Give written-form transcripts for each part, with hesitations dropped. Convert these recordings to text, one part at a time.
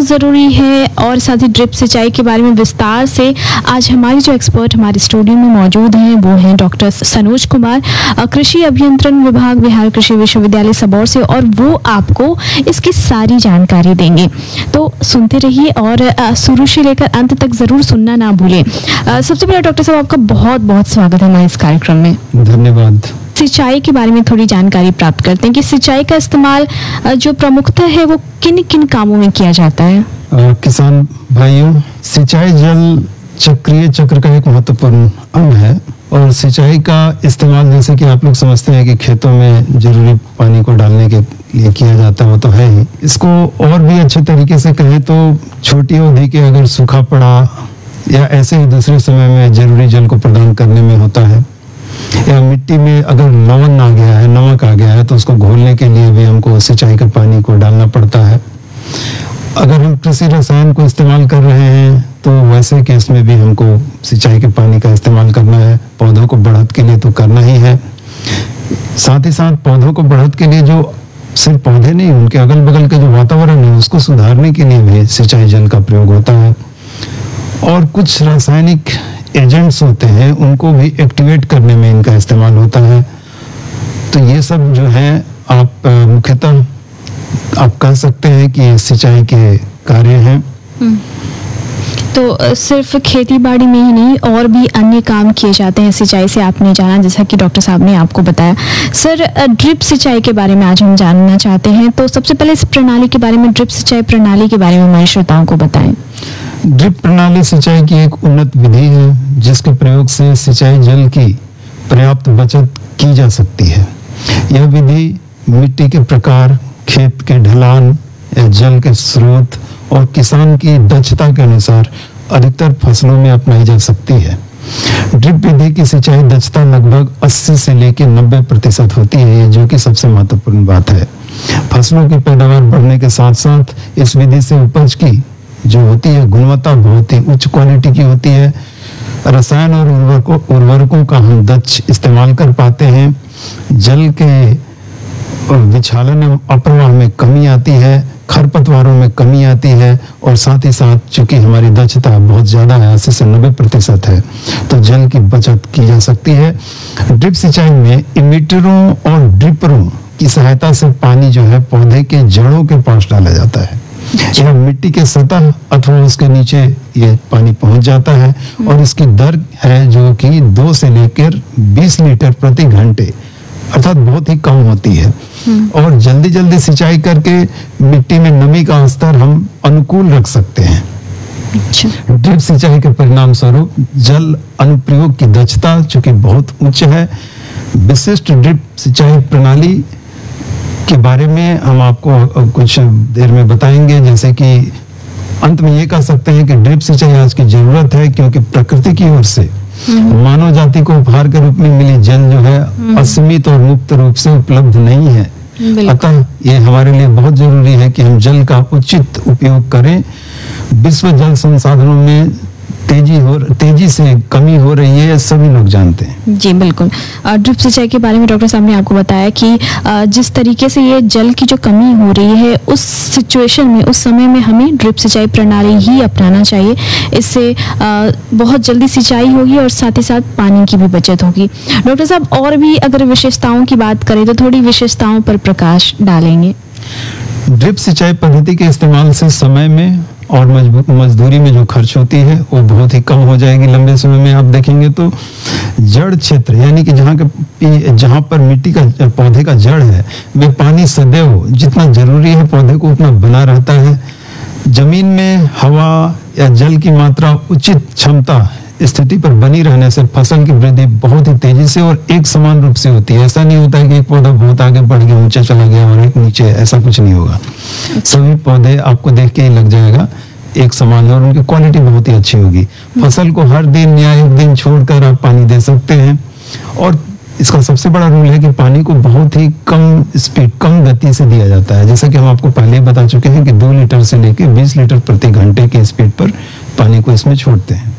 बहुत ज़रूरी है और साथ ही ड्रिप सिंचाई के बारे में विस्तार से आज हमारे जो एक्सपर्ट हमारे स्टूडियो में मौजूद हैं वो हैं डॉक्टर सनोज कुमार, कृषि अभियंत्रण विभाग, बिहार कृषि विश्वविद्यालय सबौर से, और वो आपको इसकी सारी जानकारी देंगे। तो सुनते रहिए और शुरू से लेकर अंत तक जरूर सुनना ना भूलें। सबसे पहले डॉक्टर साहब आपका बहुत बहुत स्वागत है हमारे इस कार्यक्रम में। धन्यवाद। सिंचाई के बारे में थोड़ी जानकारी प्राप्त करते हैं कि सिंचाई का इस्तेमाल जो प्रमुखतः है वो किन किन कामों में किया जाता है? किसान भाइयों, सिंचाई जल चक्रीय चक्र का एक महत्वपूर्ण अंग है और सिंचाई का इस्तेमाल जैसे कि आप लोग समझते हैं कि खेतों में जरूरी पानी को डालने के लिए किया जाता है, वो तो है ही। इसको और भी अच्छे तरीके से कहें तो छोटी अवधि के अगर सूखा पड़ा या ऐसे ही दूसरे समय में जरूरी जल को प्रदान करने में होता है, या मिट्टी में अगर लवण आ गया है, नमक आ गया है, तो उसको घोलने के लिए भी हमको सिंचाई का पानी को डालना पड़ता है। अगर हम कृषि रसायन को इस्तेमाल कर रहे हैं तो वैसे केस में भी हमको सिंचाई के पानी का इस्तेमाल करना है। पौधों को बढ़त के लिए तो करना ही है, साथ ही साथ पौधों को बढ़त के लिए जो सिर्फ पौधे नहीं, उनके अगल बगल के जो वातावरण है उसको सुधारने के लिए भी सिंचाई जल का प्रयोग होता है। और कुछ रासायनिक एजेंट्स होते हैं उनको भी एक्टिवेट करने में इनका इस्तेमाल होता है। तो ये सब जो है आप मुख्यतः आप कह सकते हैं कि सिंचाई के कार्य हैं। तो सिर्फ खेती बाड़ी में ही नहीं और भी अन्य काम किए जाते हैं सिंचाई से, आपने जाना जैसा कि डॉक्टर साहब ने आपको बताया। सर, ड्रिप सिंचाई के बारे में आज हम जानना चाहते हैं, तो सबसे पहले इस प्रणाली के बारे में, ड्रिप सिंचाई प्रणाली के बारे में हमारे श्रोताओं को बताएं। ड्रिप प्रणाली सिंचाई की एक उन्नत विधि है जिसके प्रयोग से सिंचाई जल की पर्याप्त बचत की जा सकती है। यह विधि मिट्टी के प्रकार, खेत के ढलान या जल के स्रोत और किसान की दक्षता के अनुसार अधिकतर फसलों में अपनाई जा सकती है। ड्रिप विधि की सिंचाई दक्षता लगभग 80 से लेकर 90% होती है, जो कि सबसे महत्वपूर्ण बात है। फसलों की पैदावार बढ़ने के साथ साथ इस विधि से उपज की जो होती है गुणवत्ता बहुत ही उच्च क्वालिटी की होती है। रसायन और उर्वरकों का हम दक्ष इस्तेमाल कर पाते हैं। जल के विछालन अप्रवाह में कमी आती है, खरपतवारों में कमी आती है, और साथ ही साथ चूंकि हमारी दक्षता बहुत ज्यादा है, 80 से 90% है, तो जल की बचत की जा सकती है। ड्रिप सिंचाई में इमिटरों और ड्रिपरों की सहायता से पानी जो है पौधे के जड़ों के पास डाला जाता है। यह मिट्टी के सतह अथवा उसके नीचे ये पानी पहुंच जाता है और इसकी दर है जो कि 2 से लेकर 20 लीटर प्रति घंटे, अर्थात बहुत ही कम होती है। और जल्दी जल्दी सिंचाई करके मिट्टी में नमी का स्तर हम अनुकूल रख सकते हैं। ड्रिप सिंचाई के परिणाम स्वरूप जल अनुप्रयोग की दक्षता चूंकि बहुत उच्च है। विशिष्ट ड्रिप सिंचाई प्रणाली के बारे में हम आपको कुछ देर में बताएंगे। जैसे कि अंत में ये कह सकते हैं कि ड्रिप सिंचाई आज की जरूरत है क्योंकि प्रकृति की ओर से मानव जाति को उपहार के रूप में मिली जल जो है असीमित और मुक्त रूप से उपलब्ध नहीं है। अतः ये हमारे लिए बहुत जरूरी है कि हम जल का उचित उपयोग करें। विश्व जल संसाधनों में तेजी से कमी हो रही है, सभी लोग जानते हैं। जी बिल्कुल। ड्रिप सिंचाई के बारे में डॉक्टर साहब ने आपको बताया कि जिस तरीके से ये जल की जो कमी हो रही है उस सिचुएशन में, उस समय में हमें ड्रिप सिंचाई प्रणाली ही अपनाना चाहिए। इससे बहुत जल्दी सिंचाई होगी और साथ ही साथ पानी की भी बचत होगी। डॉक्टर साहब, और भी अगर विशेषताओं की बात करें तो थोड़ी विशेषताओं पर प्रकाश डालेंगे। ड्रिप सिंचाई पद्धति के इस्तेमाल से समय में और मजदूरी में जो खर्च होती है वो बहुत ही कम हो जाएगी। लंबे समय में आप देखेंगे तो जड़ क्षेत्र यानी कि जहाँ पर मिट्टी का पौधे का जड़ है वे पानी सदैव जितना जरूरी है पौधे को उतना बना रहता है। जमीन में हवा या जल की मात्रा उचित क्षमता स्थिति पर बनी रहने से फसल की वृद्धि बहुत ही तेजी से और एक समान रूप से होती है। ऐसा नहीं होता है कि एक पौधा बहुत आगे बढ़ गया, ऊंचा चला गया और एक नीचे, ऐसा कुछ नहीं होगा। सभी पौधे आपको देख के ही लग जाएगा एक समान है और उनकी क्वालिटी बहुत ही अच्छी होगी। फसल को हर दिन या एक दिन छोड़कर आप पानी दे सकते हैं। और इसका सबसे बड़ा रूल है कि पानी को बहुत ही कम स्पीड, कम गति से दिया जाता है। जैसा कि हम आपको पहले बता चुके हैं कि 2 लीटर से लेकर 20 लीटर प्रति घंटे के स्पीड पर पानी को इसमें छोड़ते हैं।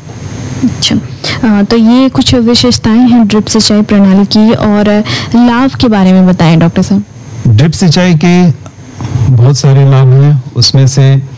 अच्छा, तो ये कुछ विशेषताएं हैं ड्रिप सिंचाई प्रणाली की, और लाभ के बारे में बताएं डॉक्टर साहब। ड्रिप सिंचाई के बहुत सारे लाभ हैं, उसमें से